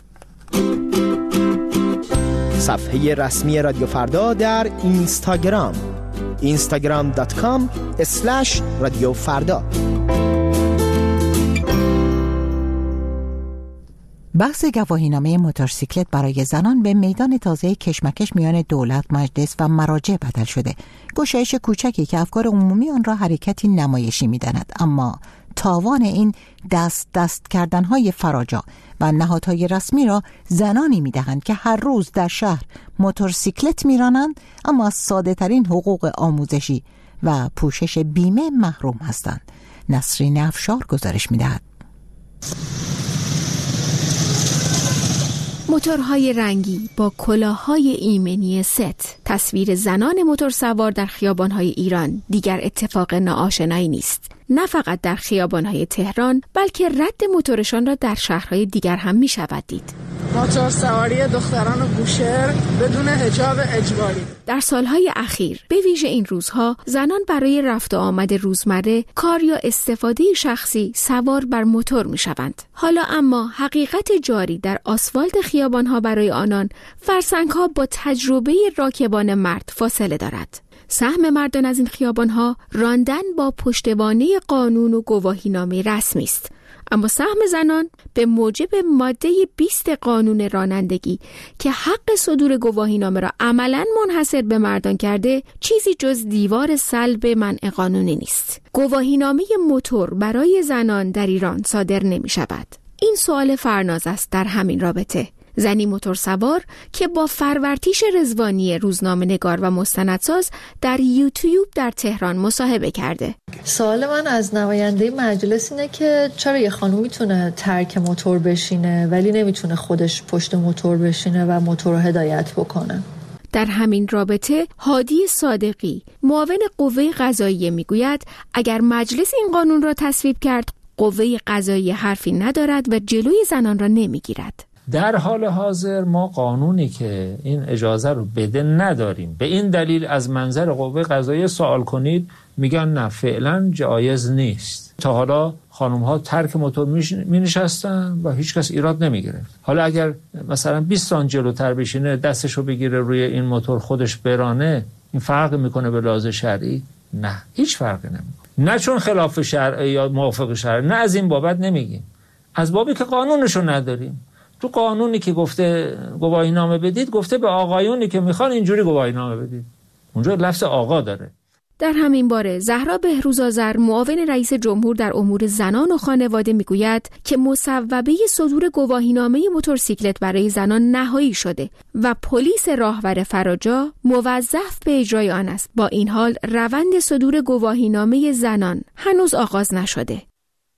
صفحه رسمی رادیو فردا در اینستاگرام اینستاگرام دات کام اسلش رادیو فردا. بحث گواهینامه موتورسیکلت برای زنان به میدان تازه کشمکش میان دولت، مجلس و مراجع بدل شده. گشایش کوچکی که افکار عمومی آن را حرکتی نمایشی می‌داند، اما تاوان این دست دست کردن‌های فراجا و نهادهای رسمی را زنانی می‌دهند که هر روز در شهر موتورسیکلت می‌رانند اما از ساده‌ترین حقوق آموزشی و پوشش بیمه محروم هستند. نسرین افشار گزارش می‌دهد. موتورهای رنگی با کلاه‌های ایمنی ست، تصویر زنان موتورسوار در خیابان‌های ایران دیگر اتفاق ناآشنایی نیست. نه فقط در خیابان‌های تهران، بلکه رد موتورشان را در شهرهای دیگر هم می‌شود دید. موتور سواری دختران بوشهر بدون حجاب اجباری. در سالهای اخیر به ویژه این روزها زنان برای رفت و آمد روزمره، کار یا استفاده شخصی سوار بر موتور می‌شوند. حالا اما حقیقت جاری در آسفالت خیابان‌ها برای آنان فرسنگ‌ها با تجربه راکبان مرد فاصله دارد. سهم مردان از این خیابان‌ها راندن با پشتوانه قانون و گواهینامه رسمی است، اما سهم زنان به موجب ماده بیست قانون رانندگی که حق صدور گواهینامه را عملاً منحصر به مردان کرده، چیزی جز دیوار سلب منع قانونی نیست. گواهینامه موتور برای زنان در ایران صادر نمی شود. این سوال فرناز است در همین رابطه. زنی موتورسوار که با فرورتیش رضوانی روزنامه‌نگار و مستندساز در یوتیوب در تهران مصاحبه کرده. سوال من از نماینده مجلس اینه که چرا یه خانم میتونه ترک موتور بشینه ولی نمیتونه خودش پشت موتور بشینه و موتور رو هدایت بکنه؟ در همین رابطه هادی صادقی معاون قوه قضاییه میگوید اگر مجلس این قانون را تصویب کرد، قوه قضاییه حرفی ندارد و جلوی زنان را نمیگیرد. در حال حاضر ما قانونی که این اجازه رو بده نداریم. به این دلیل از منظر قوه قضاییه سوال کنید، میگن نه فعلا جایز نیست. تا حالا خانم ها ترک موتور می نشستن و هیچ کس ایراد نمی گرفت. حالا اگر مثلا بیست سانت جلوتر بشینه، دستشو بگیره روی این موتور خودش برانه، این فرق میکنه به لحاظ شرعی؟ نه، هیچ فرقی نمیکنه. نه چون خلاف شرع یا موافق شرع، نه از این بابت نمیگیم، از بابی که قانونشو نداریم. تو قانونی که گفته گواهینامه بدید، گفته به آقایونی که میخوان اینجوری گواهینامه بدید. اونجا لفظ آقا داره. در همین باره زهرا بهروزآذر معاون رئیس جمهور در امور زنان و خانواده میگوید که مصوبه صدور گواهینامه موتورسیکلت برای زنان نهایی شده و پلیس راهور فراجا موظف به اجرای آن است. با این حال روند صدور گواهینامه زنان هنوز آغاز نشده.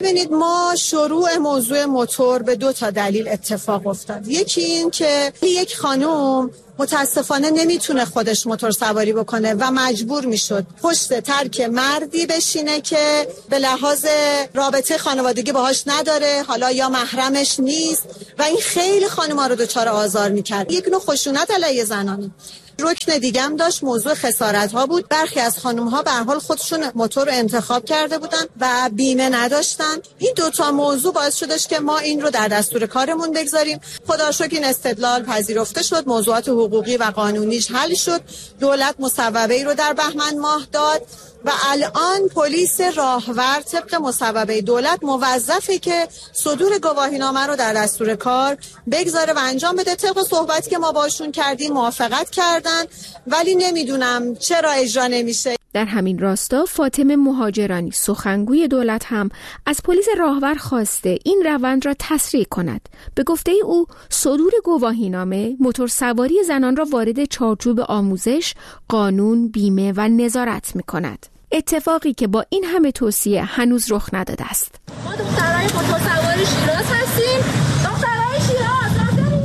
ببینید ما شروع موضوع موتور به دو تا دلیل اتفاق افتاد. یکی این که یک خانم متاسفانه نمیتونه خودش موتور سواری بکنه و مجبور میشد پشت ترک مردی بشینه که به لحاظ رابطه خانوادگی باهاش نداره، حالا یا محرمش نیست و این خیلی خانم‌ها رو دچار آزار میکرد. یک نوع خشونت علیه زنانه. رکن دیگه هم داشت موضوع خسارت ها بود. برخی از خانم ها به هر حال خودشون موتور رو انتخاب کرده بودن و بیمه نداشتن. این دوتا موضوع باعث شدش که ما این رو در دستور کارمون بگذاریم. خدا رو شکر این استدلال پذیرفته شد، موضوعات حقوقی و قانونیش حل شد، دولت مصوبه‌ای رو در بهمن ماه داد و الان پلیس راهور طبق مصوبه دولت موظفه که صدور گواهینامه رو در دستور کار بگذاره و انجام بده. طبق صحبتی که ما باشون کردیم موافقت کردن، ولی نمیدونم چرا اجرا نمیشه. در همین راستا فاطمه مهاجرانی سخنگوی دولت هم از پلیس راهور خواسته این روند را تسریع کند. به گفته او صدور گواهینامه موتور سواری زنان را وارد چارچوب آموزش، قانون، بیمه و نظارت می کند. اتفاقی که با این همه توصیه هنوز رخ نداده است. ما دخترای موتور سواری شیراز هستیم. دخترای شیراز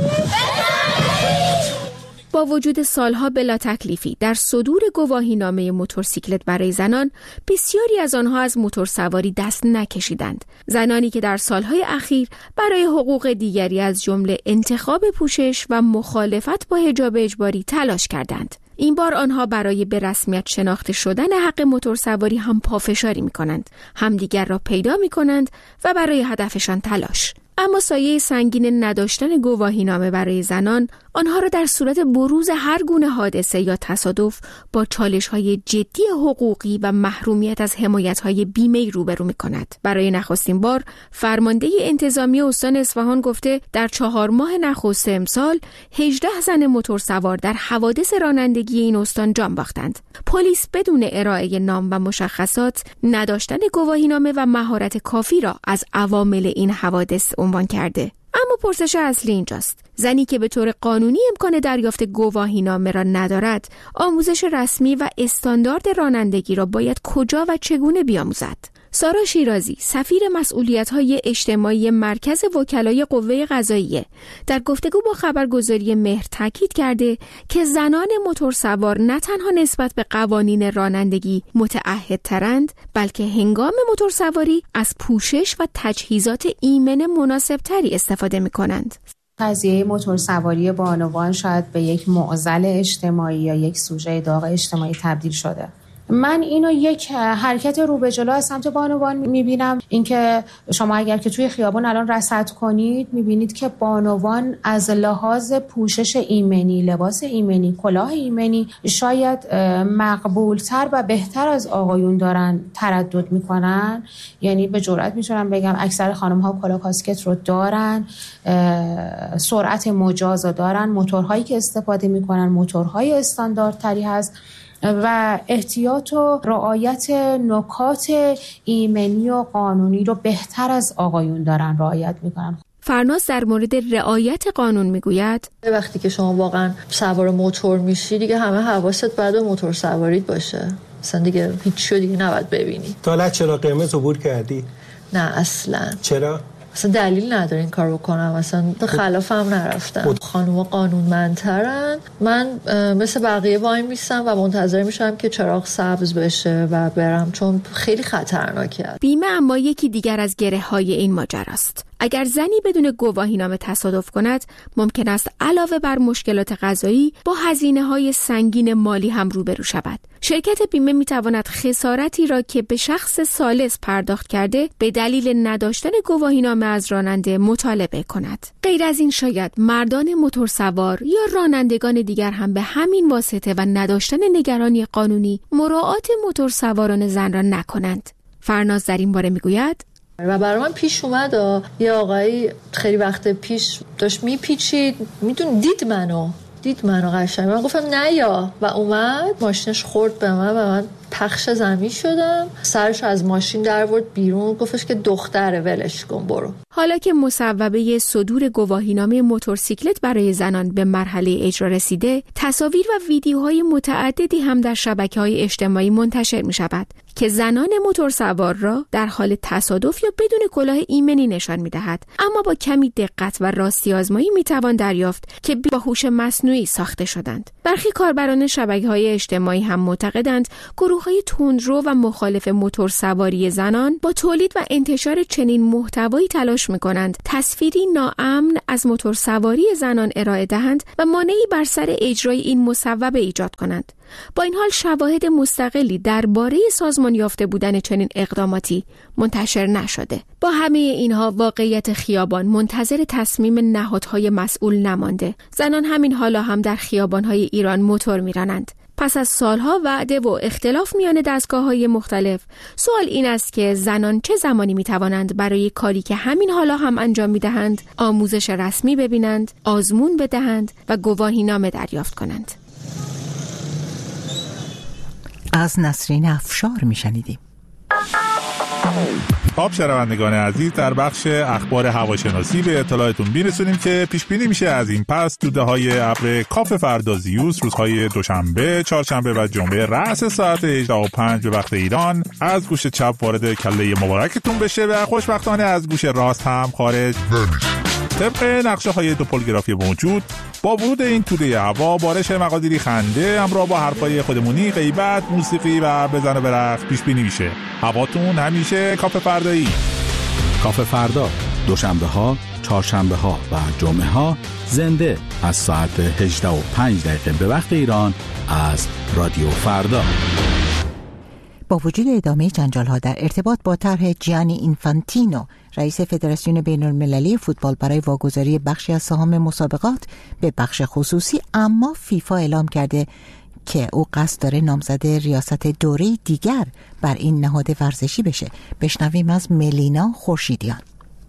با وجود سالها بلا تکلیفی در صدور گواهینامه موتورسیکلت برای زنان، بسیاری از آنها از موتورسواری دست نکشیدند. زنانی که در سالهای اخیر برای حقوق دیگری از جمله انتخاب پوشش و مخالفت با حجاب اجباری تلاش کردند. این بار آنها برای به رسمیت شناخته شدن حق موتورسواری هم پافشاری می‌کنند، همدیگر را پیدا می‌کنند و برای هدفشان تلاش. اما سایه سنگین نداشتن گواهینامه برای زنان آنها را در صورت بروز هر گونه حادثه یا تصادف با چالش‌های جدی حقوقی و محرومیت از حمایت‌های بیمه‌ای روبرو می‌کند. برای نخستین بار فرمانده انتظامی استان اصفهان گفته در چهار ماه نخست امسال هجده زن موتورسوار در حوادث رانندگی این استان جان باختند. پلیس بدون ارائه نام و مشخصات، نداشتن گواهینامه و مهارت کافی را از عوامل این حوادث عنوان کرده. اما پرسش اصلی اینجاست: زنی که به طور قانونی امکان دریافت گواهینامه را ندارد، آموزش رسمی و استاندارد رانندگی را باید کجا و چگونه بیاموزد؟ سارا شیرازی، سفیر مسئولیت‌های اجتماعی مرکز وکلای قوه قضاییه، در گفتگو با خبرگزاری مهر تاکید کرده که زنان موتورسوار نه تنها نسبت به قوانین رانندگی متعهدترند، بلکه هنگام موتورسواری از پوشش و تجهیزات ایمن مناسبتری استفاده می‌کنند. قضیه موتورسواری بانوان شاید به یک معضل اجتماعی یا یک سوژه داغ اجتماعی تبدیل شده. من اینو یک حرکت رو به جلو از سمت بانوان میبینم. اینکه شما اگر که توی خیابان الان رصد کنید میبینید که بانوان از لحاظ پوشش ایمنی، لباس ایمنی، کلاه ایمنی شاید مقبولتر و بهتر از آقایون دارن تردد میکنن. یعنی به جرئت میتونم بگم اکثر خانم ها کلاه کاسکت رو دارن، سرعت مجاز رو دارن، موتورهایی که استفاده میکنن موتورهای استانداردتری هست و احتیاط و رعایت نکات ایمنی و قانونی رو بهتر از آقایون دارن رعایت میکنن. فرناز در مورد رعایت قانون میگوید وقتی که شما واقعا سوار موتور میشی دیگه همه حواست باید به موتور سواریت باشه، اصلا دیگه هیچ چیزی دیگه نباید ببینی. تا الان چرا قرمز عبور کردی؟ نه اصلا. چرا؟ اصلا دلیل نداره این کار بکنم، اصلا خلاف هم نرفتم. خانوما قانونمندترن، من مثل بقیه وای میستم و منتظر میشم که چراغ سبز بشه و برم، چون خیلی خطرناکه. بیمه اما یکی دیگر از گره های این ماجراست. اگر زنی بدون گواهینامه تصادف کند، ممکن است علاوه بر مشکلات قضایی با هزینه‌های سنگین مالی هم روبرو شود. شرکت بیمه می‌تواند خسارتی را که به شخص ثالث پرداخت کرده به دلیل نداشتن گواهینامه از راننده مطالبه کند. غیر از این شاید مردان موتورسوار یا رانندگان دیگر هم به همین واسطه و نداشتن نگرانی قانونی مراعات موتورسواران زن را نکنند. فرناز در این باره می‌گوید و برای من پیش اومد و یه آقایی خیلی وقت پیش داشت میپیچید، میدون دید منو دید منو قشنگ، من گفتم نه یا، و اومد ماشینش خورد به من و من پخش زمین شدم، سرش از ماشین در آورد بیرون، گفتش که دختره ولش کن برو. حالا که مصوبه صدور گواهینامه موتورسیکلت برای زنان به مرحله اجرا رسیده، تصاویر و ویدیوهای متعددی هم در شبکه‌های اجتماعی منتشر می شود که زنان موتورسوار را در حال تصادف یا بدون کلاه ایمنی نشان می‌دهد، اما با کمی دقت و راستی آزمایی می‌توان دریافت که با هوش مصنوعی ساخته شدند. برخی کاربران شبکه‌های اجتماعی هم معتقدند گروه‌های تندرو و مخالف موتورسواری زنان با تولید و انتشار چنین محتوایی تلاش می‌کنند تصویری ناامن از موتورسواری زنان ارائه دهند و مانعی بر سر اجرای این مصوبه ایجاد کنند. با این حال شواهد مستقلی درباره سازمان یافته بودن چنین اقداماتی منتشر نشده. با همه اینها واقعیت خیابان منتظر تصمیم نهادهای مسئول نمانده. زنان همین حالا هم در خیابان‌های ایران موتور می‌رانند. پس از سالها وعده و اختلاف میان دستگاه‌های مختلف، سوال این است که زنان چه زمانی می‌توانند برای کاری که همین حالا هم انجام می‌دهند آموزش رسمی ببینند، آزمون بدهند و گواهینامه دریافت کنند. از نسرین افشار میشنیدیم. خب شنوندگان عزیز، در بخش اخبار هواشناسی به اطلاعتون میرسونیم که پیش بینی میشه از این پس دوده‌های ابر کاف فردازیوس روزهای دوشنبه، چهارشنبه و جمعه رأس ساعت هجده و پنج به وقت ایران از گوش چپ وارد کله مبارکتون بشه و خوشبختانه از گوش راست هم خارج نمیشه. طبق نقشه های دوپولگرافی موجود، با ورود این توده هوا بارش مقادیری خنده همراه با حرفای خودمونی، غیبت، موسیقی و بزن و برقص پیش بینی میشه. هواتون همیشه کاف فردایی. کاف فردا دوشنبه ها، چهارشنبه ها و جمعه ها زنده از ساعت هجده و پنج دقیقه به وقت ایران از رادیو فردا. با وجود ادامه جنجال‌ها در ارتباط با طرح جیانی اینفانتینو رئیس فدراسیون بین‌المللی فوتبال برای واگذاری بخشی از سهام مسابقات به بخش خصوصی، اما فیفا اعلام کرده که او قصد داره نامزد ریاست دوره دیگر بر این نهاد ورزشی بشه. بشنویم از ملینا خورشیدیان.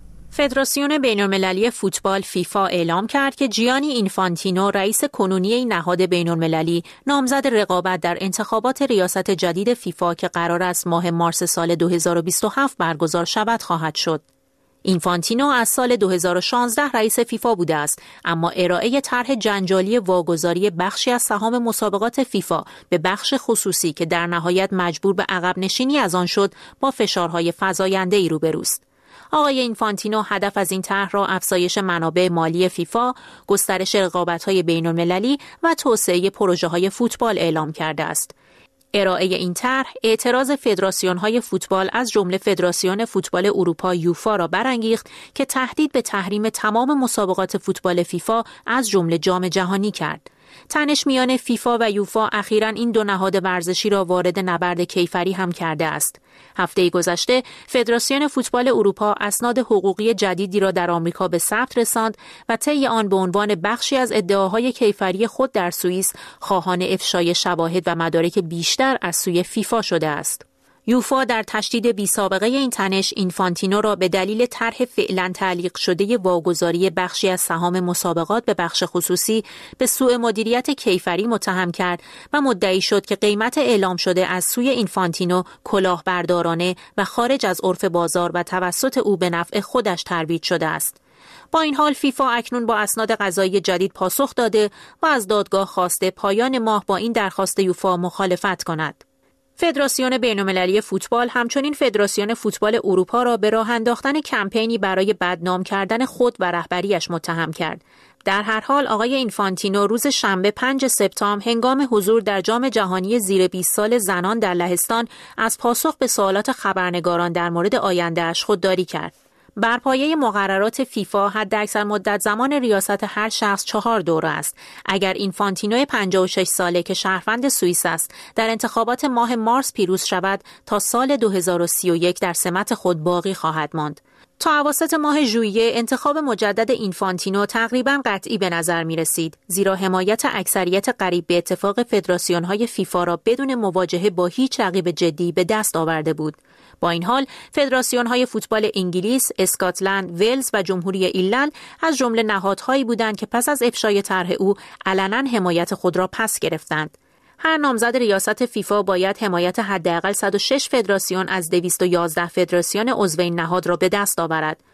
فدراسیون بین‌المللی فوتبال فیفا اعلام کرد که جیانی اینفانتینو رئیس کنونی این نهاد بین‌المللی نامزد رقابت در انتخابات ریاست جدید فیفا که قرار است ماه مارس سال دو هزار و بیست و هفت برگزار شود خواهد شد. اینفانتینو از سال دو هزار و شانزده رئیس فیفا بوده است، اما ارائه طرح جنجالی واگذاری بخشی از سهام مسابقات فیفا به بخش خصوصی که در نهایت مجبور به عقب نشینی از آن شد، با فشارهای فزاینده‌ای روبروست. آقای اینفانتینو هدف از این طرح را افزایش منابع مالی فیفا، گسترش رقابت‌های بین‌المللی و توسعه پروژه‌های فوتبال اعلام کرده است. ارائه این طرح اعتراض فدراسیون‌های فوتبال از جمله فدراسیون فوتبال اروپا یوفا را برانگیخت که تهدید به تحریم تمام مسابقات فوتبال فیفا از جمله جام جهانی کرد. تنش میان فیفا و یوفا اخیراً این دو نهاد ورزشی را وارد نبرد کیفری هم کرده است. هفته گذشته فدراسیون فوتبال اروپا اسناد حقوقی جدیدی را در آمریکا به ثبت رساند و طی آن به عنوان بخشی از ادعاهای کیفری خود در سوئیس خواهان افشای شواهد و مدارک بیشتر از سوی فیفا شده است. یوفا در تشدید بی سابقه این تنش اینفانتینو را به دلیل طرح فعلا تعلیق شده واگذاری بخشی از سهام مسابقات به بخش خصوصی به سوء مدیریت کیفری متهم کرد و مدعی شد که قیمت اعلام شده از سوی اینفانتینو کلاهبردارانه و خارج از عرف بازار و توسط او به نفع خودش ترویج شده است. با این حال فیفا اکنون با اسناد قضایی جدید پاسخ داده و از دادگاه خواسته پایان ماه با این درخواست یوفا مخالفت کند. فدراسیون بین‌المللی فوتبال همچنین فدراسیون فوتبال اروپا را به راه انداختن کمپینی برای بدنام کردن خود و رهبریش متهم کرد. در هر حال آقای اینفانتینو روز شنبه پنج سپتامبر هنگام حضور در جام جهانی زیر بیست سال زنان در لهستان از پاسخ به سوالات خبرنگاران در مورد آینده‌اش خودداری کرد. بر پایه مقررات فیفا حداکثر مدت زمان ریاست هر شخص چهار دوره است. اگر اینفانتینو پنجاه و شش ساله که شهروند سوئیس است در انتخابات ماه مارس پیروز شود، تا سال دو هزار و سی و یک در سمت خود باقی خواهد ماند. تا اواسط ماه ژوئیه انتخاب مجدد اینفانتینو تقریباً قطعی به نظر می رسید، زیرا حمایت اکثریت قریب به اتفاق فدراسیون‌های فیفا را بدون مواجهه با هیچ رقیب جدی به دست آورده بود. با این حال فدراسیون‌های فوتبال انگلیس، اسکاتلند، ولز و جمهوری ایرلند از جمله نهادهایی بودند که پس از افشای طرح او علنا حمایت خود را پس گرفتند. هر نامزد ریاست فیفا باید حمایت حداقل صد و شش فدراسیون از دویست و یازده فدراسیون عضو این نهاد را به دست آورد.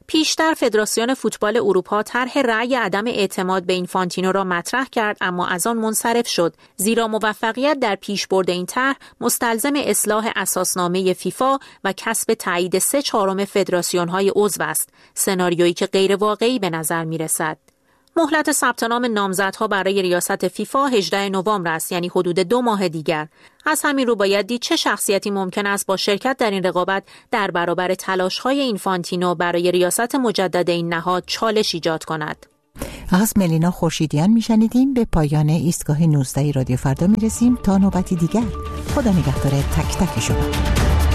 پیشتر فدراسیون فوتبال اروپا طرح رأی عدم اعتماد به اینفانتینو را مطرح کرد، اما از آن منصرف شد، زیرا موفقیت در پیشبرد این طرح مستلزم اصلاح اساسنامه فیفا و کسب تایید سه چهارم فدراسیون‌های عضو است، سناریویی که غیر واقعی به نظر می‌رسد. مهلت ثبت نام نامزدها برای ریاست فیفا هجدهم نوامبر است، یعنی حدود دو ماه دیگر. از همین رو باید دید چه شخصیتی ممکن است با شرکت در این رقابت در برابر تلاش‌های اینفانتینو برای ریاست مجدد این نهاد چالش ایجاد کند. از ملینا خورشیدیان میشنیدیم. به پایان ایستگاه نوزده رادیو فردا میرسیم تا نوبتی دیگر. خدا نگهدار تک تک شما.